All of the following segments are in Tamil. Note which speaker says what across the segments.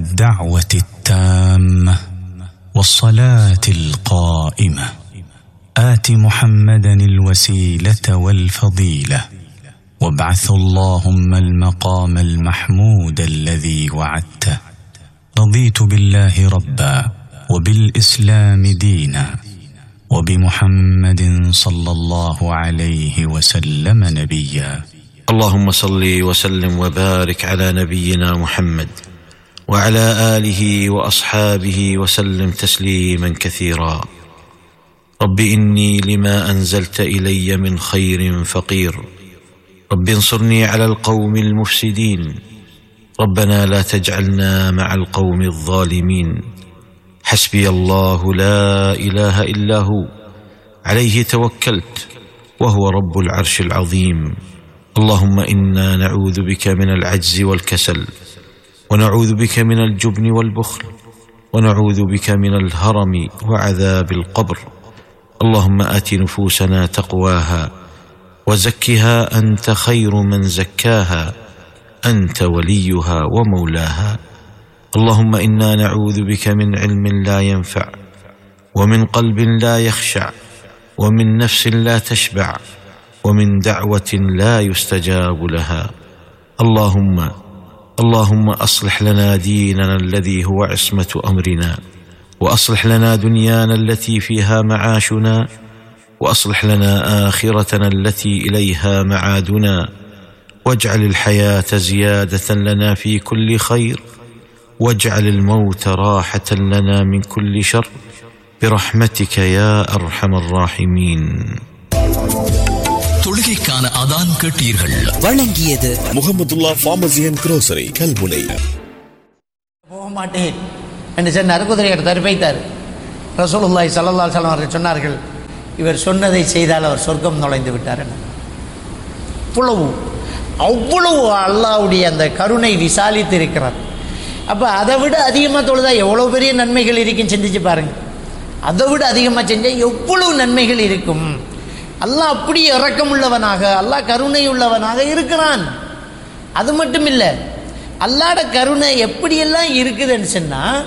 Speaker 1: الدعوة التامة والصلاة القائمة آت محمدا الوسيلة والفضيلة وابعث اللهم المقام المحمود الذي وعدته. رضيت بالله ربا وبالإسلام دينا وبمحمد صلى الله عليه وسلم نبيا.
Speaker 2: اللهم صل وسلم وبارك على نبينا محمد وعلى آله وأصحابه وسلم تسليما كثيرا. رب إني لما أنزلت إلي من خير فقير، رب انصرني على القوم المفسدين، ربنا لا تجعلنا مع القوم الظالمين. حسبي الله لا إله إلا هو عليه توكلت وهو رب العرش العظيم. اللهم إنا نعوذ بك من العجز والكسل، ونعوذ بك من الجبن والبخل، ونعوذ بك من الهرم وعذاب القبر. اللهم آت نفوسنا تقواها وزكها أنت خير من زكاها، أنت وليها ومولاها. اللهم إنا نعوذ بك من علم لا ينفع، ومن قلب لا يخشع، ومن نفس لا تشبع، ومن دعوة لا يستجاب لها. اللهم أصلح لنا ديننا الذي هو عصمة أمرنا، وأصلح لنا دنيانا التي فيها معاشنا، وأصلح لنا آخرتنا التي إليها معادنا، واجعل الحياة زيادة لنا في كل خير، واجعل الموت راحة لنا من كل شر، برحمتك يا أرحم الراحمين.
Speaker 3: தொழுகைக்கான அதான் கேட்டீர்கள்.
Speaker 4: வழங்கியது
Speaker 5: Mahmudullah pharmacy and grocery Kalmunai.
Speaker 6: போக மாட்டேன் என்று சொன்னார். குதிரை எடுத்தார், வைத்தார். ரசூலுல்லாஹி ஸல்லல்லாஹு அலைஹி வஸல்லம் அவர்கள் சொன்னார்கள், இவர் சொன்னதை செய்தால் அவர் சொர்க்கம் நுழைந்து விட்டார். அவ்வளவு அல்லாஹ்வுடைய அந்த கருணை விசாலித்து இருக்கிறார். அப்போ அதை விட அதிகமாக தொழுதா எவ்வளோ பெரிய நன்மைகள் இருக்குன்னு சிந்திச்சு பாருங்க. அதை விட அதிகமாக செஞ்சால் எவ்வளவு நன்மைகள் இருக்கும். அல்லாஹ் அப்படி இரக்கம் உள்ளவனாக, அல்லாஹ் கருணை உள்ளவனாக இருக்கிறான். அது மட்டும் இல்லை, அல்லாஹ்ட கருணை எப்படியெல்லாம் இருக்குதுன்னு சொன்னால்,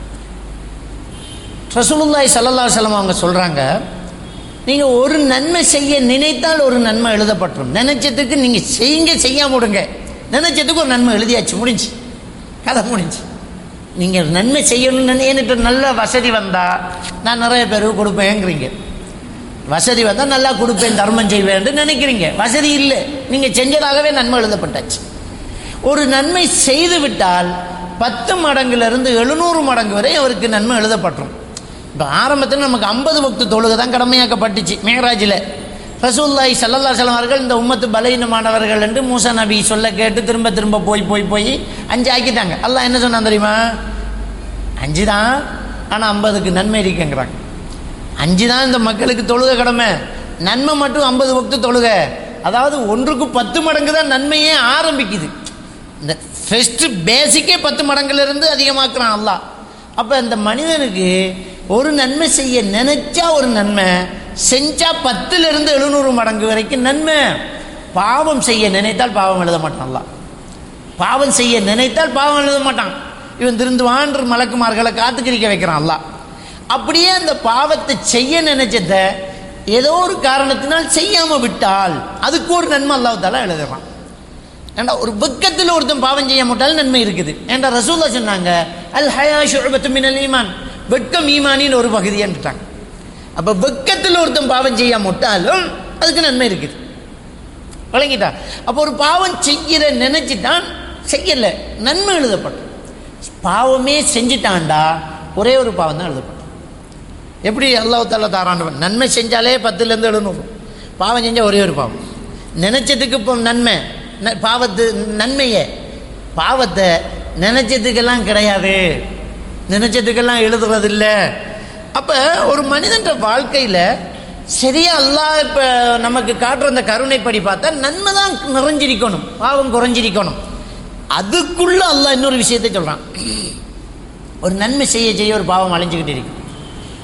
Speaker 6: ரசூலுல்லாஹி ஸல்லல்லாஹு அலைஹி வஸல்லம் அவங்க சொல்கிறாங்க, நீங்கள் ஒரு நன்மை செய்ய நினைத்தால் ஒரு நன்மை எழுதப்பட்டுரும். நினைச்சதுக்கு நீங்கள் செய்யாம விடுங்க, நினைச்சதுக்கு ஒரு நன்மை எழுதியாச்சு, முடிஞ்சு, கதை முடிஞ்சு. நீங்கள் நன்மை செய்யணும்னு எனக்கு நல்ல வசதி வந்தால் நான் நிறைய பேருக்கு கொடுப்பேங்கிறீங்க. வசதி வந்தால் நல்லா கொடுப்பேன், தர்மம் செய்வேன் நினைக்கிறீங்க. வசதி இல்லை, நீங்கள் செஞ்சதாகவே நன்மை எழுதப்பட்டாச்சு. ஒரு நன்மை செய்து விட்டால் 10 மடங்குலேருந்து 700 மடங்கு வரை அவருக்கு நன்மை எழுதப்பட்டுரும். இப்போ ஆரம்பத்தில் நமக்கு 50 வக்து தொழுகை தான் கடமையாக்கப்பட்டுச்சு மேராஜில். ரசூலுல்லாஹி ஸல்லல்லாஹு அலைஹி வஸல்லம் அவர்கள் இந்த உம்மத்து பலவீனமானவர்கள் என்று மூசா நபி சொல்ல கேட்டு திரும்ப திரும்ப போய் 5 ஆக்கிட்டாங்க. அல்லாஹ் என்ன சொன்னான் தெரியுமா? 5 தான், ஆனால் 50க்கு நன்மை இருக்குங்கிறாங்க. 5 தான் இந்த மக்களுக்கு தொழுகை கடமை, நன்மை மட்டும் 50 வக்து தொழுகை. அதாவது 1க்கு 10 மடங்கு தான் நன்மையே ஆரம்பிக்குது. இந்த ஃபர்ஸ்ட் பேசிக்கே 10 மடங்குலேருந்து அதிகமாக்குறான் அல்லாஹ். அப்போ இந்த மனிதனுக்கு ஒரு நன்மை செய்ய நினைச்சா ஒரு நன்மை, செஞ்சா 10லிருந்து 700 மடங்கு வரைக்கும் நன்மை. பாவம் செய்ய நினைத்தால் பாவம் எழுத மாட்டான் அல்லாஹ். பாவம் செய்ய நினைத்தால் பாவம் எழுத மாட்டான். இவன் திருந்துவான்ற மலக்குமார்களை காத்துக்கிரிக்க வைக்கிறான் அல்லாஹ். அப்படியே அந்த பாவத்தை செய்ய நினைச்சத ஏதோ ஒரு காரணத்தினால் செய்யாம விட்டால் அதுக்கு ஒரு நன்மை அல்லாஹ் தஆலா எழுதுறான். ஏண்டா ஒரு வெக்கத்தில் ஒருத்தன் பாவம் செய்ய மாட்டாலும் நன்மை இருக்குது. ஏண்டா ரசூலுல்லாஹ் சொன்னாங்க, அல் ஹயா ஷுஅபத்தும் மினல் ஈமான், வெட்கம் ஈமானின் ஒரு பகுதின்னுட்டாங்க. அப்போ வெக்கத்தில் ஒருத்தன் பாவம் செய்ய மாட்டாலும் அதுக்கு நன்மை இருக்குது. வழங்கிட்டா? அப்போ ஒரு பாவம் செய்கிற நினைச்சிட்டான், செய்யலை, நன்மை எழுதப்படும். பாவமே செஞ்சிட்டான்டா ஒரே ஒரு பாவம் தான் எழுதப்படும். எப்படி அல்லாஹ் தஆலா தாராண்டவன்? நன்மை செஞ்சாலே 10லிருந்து 700, பாவம் செஞ்சால் ஒரே ஒரு பாவம். நினைச்சதுக்கு இப்போ நன்மை, பாவத்தை நினைச்சதுக்கெல்லாம் கிடையாது, நினைச்சதுக்கெல்லாம் எழுதுறது இல்லை. அப்போ ஒரு மனிதன்ற வாழ்க்கையில் சரியா அல்லாஹ் இப்போ நமக்கு காட்டுற அந்த கருணைப்படி பார்த்தா நன்மை தான் நிறைஞ்சிருக்கணும், பாவம் குறைஞ்சிருக்கணும். அதுக்குள்ள அல்லாஹ் இன்னொரு விஷயத்தை சொல்கிறான். ஒரு நன்மை செய்ய ஒரு பாவம் அழிஞ்சுக்கிட்டு இருக்கு.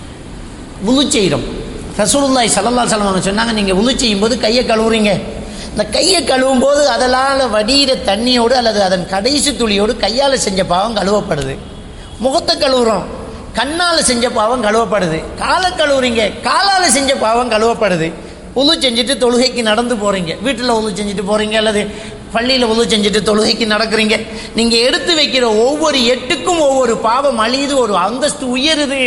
Speaker 6: வுது செய்கிறோம். ரசூலுல்லாஹி ஸல்லல்லாஹு அலைஹி வஸல்லம் சொன்னாங்க, நீங்கள் வுது செய்யும்போது கையை கழுவுறீங்க, இந்த கையை கழுவும் போது அதனால் வடிகிற தண்ணியோடு அல்லது அதன் கடைசி துளியோடு கையால் செஞ்ச பாவம் கழுவப்படுது. முகத்தை கழுவுறோம், கண்ணால் செஞ்ச பாவம் கழுவப்படுது. காலை கழுவுறீங்க, காலால் செஞ்ச பாவம் கழுவப்படுது. உது செஞ்சுட்டு தொழுகைக்கு நடந்து போகிறீங்க, வீட்டில் உது செஞ்சுட்டு போகிறீங்க அல்லது பள்ளியில் உது செஞ்சுட்டு தொழுகைக்கு நடக்கிறீங்க. நீங்கள் எடுத்து வைக்கிற ஒவ்வொரு எட்டுக்கும் ஒவ்வொரு பாவம் அழியுது, ஒரு அந்தஸ்து உயருது.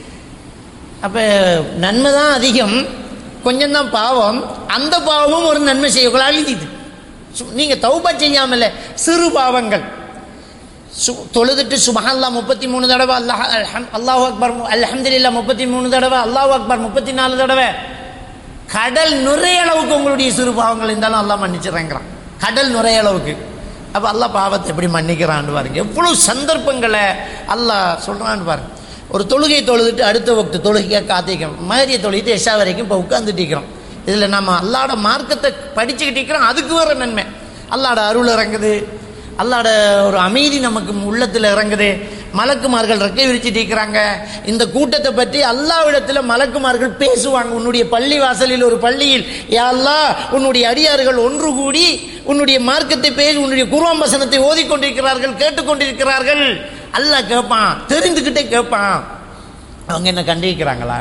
Speaker 6: அப்போ நன்மை தான் அதிகம், கொஞ்சம்தான் பாவம். அந்த பாவமும் ஒரு நன்மை செய்யக்குள்ள அழியுது. நீங்கள் தௌபா செய்யாமல் சிறு பாவங்கள் தொழுதுட்டு சுப்ஹானல்லாஹ் 33 தடவை, அல்லாஹு அக்பர் அல்ஹம்துலில்லாஹ் 33 தடவை, அல்லாஹு அக்பர் 34 தடவை, கடல் நுரைய அளவுக்கு உங்களுடைய சிறு பாவங்கள் இருந்தாலும் அல்லாஹ் மன்னிச்சிடறாங்கிறான். கடல் நுரைய அளவுக்கு. அப்போ அல்லாஹ் பாவத்தை எப்படி மன்னிக்கிறான்னு பாருங்க. எவ்வளவு சந்தர்ப்பங்களை அல்லாஹ் சொல்கிறான்னு பாருங்க. ஒரு தொழுகை தொழுதுட்டு அடுத்த வக்து தொழுகையாக காத்திக்கிறோம், மகரிய தொழுகிட்டு எஷா வரைக்கும் இப்போ உட்காந்துட்டு இருக்கிறோம். இதில் நம்ம அல்லாட மார்க்கத்தை படிச்சுக்கிட்டு இருக்கிறோம், அதுக்கு வர நன்மை. அல்லாட அருள் இறங்குது, அல்லாட ஒரு அமைதி நமக்கு உள்ளத்தில் இறங்குது. மலக்குமார்கள் ரெக்கை விரிச்சிட்டு இருக்கிறாங்க. இந்த கூட்டத்தை பற்றி அல்லாஹ்விடத்தில் மலக்குமார்கள் பேசுவாங்க. உன்னுடைய பள்ளி வாசலில் ஒரு பள்ளியில் யா அல்லாஹ் உன்னுடைய அடியார்கள் ஒன்று கூடி உன்னுடைய மார்க்கத்தை பேசி உன்னுடைய குர்ஆன் வசனத்தை ஓதிக்கொண்டிருக்கிறார்கள், கேட்டுக்கொண்டிருக்கிறார்கள். அல்லாஹ் கேட்பான், தெரிந்துக்கிட்டே கேட்பான், அவங்க என்ன கண்டிக்கிறாங்களா?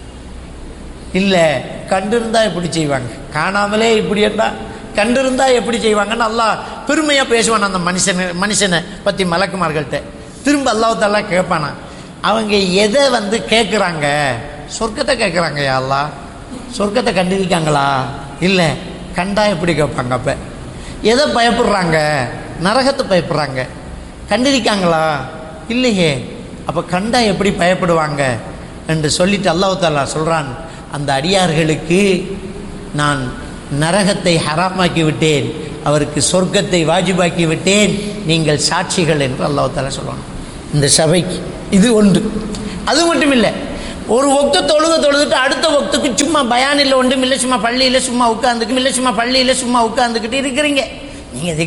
Speaker 6: இல்லை, கண்டிருந்தா எப்படி செய்வாங்க, காணாமலே இப்படி இருந்தால் கண்டிருந்தா எப்படி செய்வாங்கன்னு அல்லாஹ் பெருமையாக பேசுவான் அந்த மனுஷனை பற்றி மலக்குமார்கள்ட்ட. திரும்ப அல்லாஹ் தஆலா கேட்பானா, அவங்க எதை கேட்குறாங்க? சொர்க்கத்தை கேட்குறாங்க. யா அல்லாஹ் சொர்க்கத்தை கண்டிருக்காங்களா? இல்லை, கண்டா எப்படி கேட்பாங்க? அப்போ எதை பயப்படுறாங்க? நரகத்தை பயப்படுறாங்க. கண்டிருக்காங்களா? இல்லையே. அப்போ கண்டா எப்படி பயப்படுவாங்க என்று சொல்லிட்டு அல்லாஹ் தஆலா சொல்கிறான், அந்த அடியார்களுக்கு நான் நரகத்தை ஹராமாக்கி விட்டேன், அவருக்கு சொர்க்கத்தை வாஜிபாக்கி விட்டேன், நீங்கள் சாட்சிகள் என்று அல்லாஹ் தஆலா சொல்லுவாங்க இந்த சபைக்கு. இது ஒன்று. அது மட்டும் இல்லை, ஒரு வக்து தொழுதுட்டு அடுத்த வக்துக்கு சும்மா பயானில் ஒன்றும் இல்லை, சும்மா பள்ளியில் சும்மா உட்காந்துக்கும் இல்லை, சும்மா பள்ளியில் சும்மா உட்காந்துக்கிட்டு இருக்கிறீங்க. நீங்கள்